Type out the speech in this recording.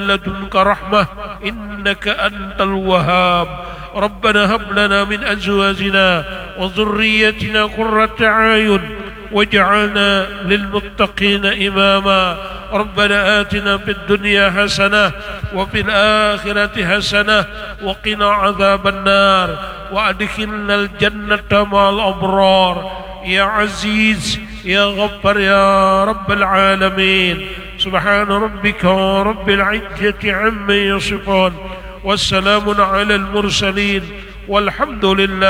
لدنك رحمة إنك أنت الوهاب. ربنا هب لنا من أزواجنا وذريتنا قرة أعين واجعلنا للمتقين إماما. ربنا آتنا في الدنيا حسنة وفي الآخرة حسنة وقنا عذاب النار وأدخلنا الجنة مع الأبرار يا عزيز يا غفار يا رب العالمين. سبحان ربك رب العزة عما يصفون والسلام على المرسلين والحمد لله.